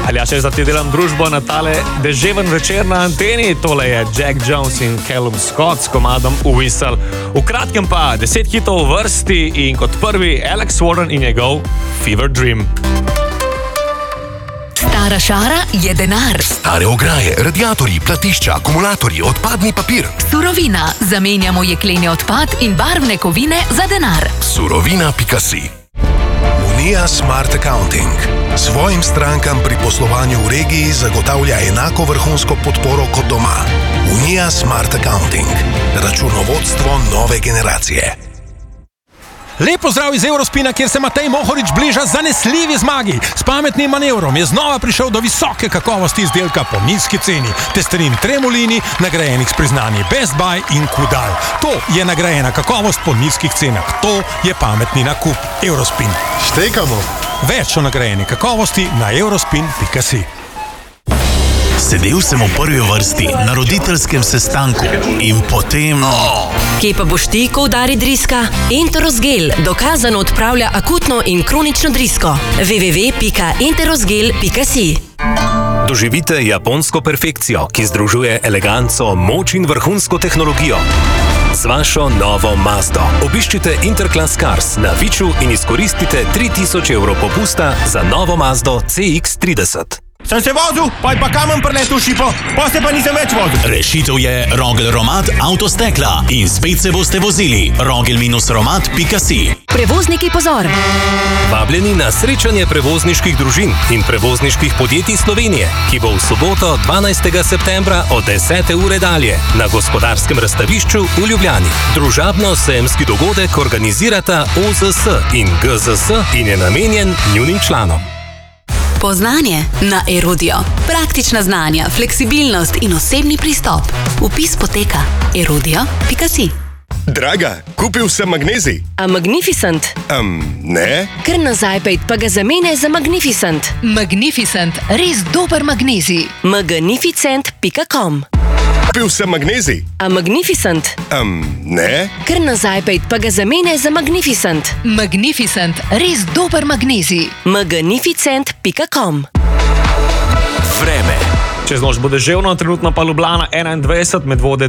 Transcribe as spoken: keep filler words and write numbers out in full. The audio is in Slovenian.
Ali ja še za ti delam družbo na tale deževen večer na anteni, tole je Jack Jones in Callum Scott s komadom Whistle. V kratkem pa deset hitov v vrsti in kot prvi Alex Warren in njegov Fever Dream. Stara šara je denar. Stare ograje, radiatorji, platišča, akumulatorji, odpadni papir. Surovina. Zamenjamo jekleni odpad in barvne kovine za denar. Surovina pika si. Unija Smart Accounting. Svojim strankam pri poslovanju v regiji zagotavlja enako vrhunsko podporo kot doma. Unija Smart Accounting. Računovodstvo nove generacije. Lep pozdrav iz Eurospina, kjer se Matej Mohorič bliža zanesljivi zmagi. S pametnim manevrom je znova prišel do visoke kakovosti izdelka po nizki ceni. Testerin Tremolini, nagrajenih s priznanji Best Buy in Kudal. To je nagrajena kakovost po nizkih cenah. To je pametni nakup. Eurospin. Štekamo. Več o nagrajeni kakovosti na eurospin pika si. Sedel sem v prvi vrsti na roditeljskem sestanku in potem... Oh. Kje pa boš ti, ko udari driska? Enterosgel dokazano odpravlja akutno in kronično drisko. w w w pika enterosgel pika si. Doživite japonsko perfekcijo, ki združuje eleganco, moč in vrhunsko tehnologijo. Z vašo novo Mazdo. Obiščite Interclass Cars na Viču in izkoristite tri tisoč evrov popusta za novo Mazdo C X trideset. Sem se vozil, pa je pa kamen preletel v šipo, pa se pa nisem več vozil. Rešitev je Rogel Romat avtostekla in spet se boste vozili. rogel romat pika si. Prevozniki pozor! Vabljeni na srečanje prevozniških družin in prevozniških podjetij Slovenije, ki bo v soboto dvanajstega septembra od desete ure dalje na Gospodarskem razstavišču v Ljubljani. Družabno-sejemski dogodek organizirata O Z S in G Z S in je namenjen njunim članom. Poznanje na Erudio. Praktična znanja, fleksibilnost in osebni pristop. Vpis poteka erudio pika si. Draga, kupil sem magnezij. A Magnificent? Um, ne? Kar nazaj pejt pa ga zamene za Magnificent. Magnificent, res dober magnezij. magnificent pika com. Kupil sem magnezij. A Magnificent? Um, ne? Kar nazaj pejt pa ga zamene za Magnificent. Magnificent, res dober magnezij. magnificent pika com. Vreme. Čez noč bo deževno, trenutno pa Ljubljana enaindvajset, Medvode